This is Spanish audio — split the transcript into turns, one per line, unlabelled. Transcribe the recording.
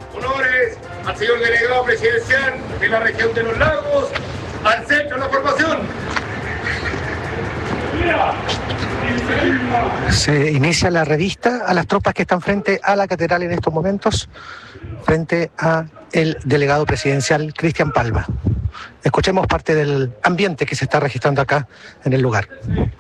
Honores al señor delegado presidencial de la región de los lagos, al centro de la formación.
Se inicia la revista a las tropas que están frente a la catedral en estos momentos, frente a el delegado presidencial Cristian Palma. Escuchemos parte del ambiente que se está registrando acá en el lugar.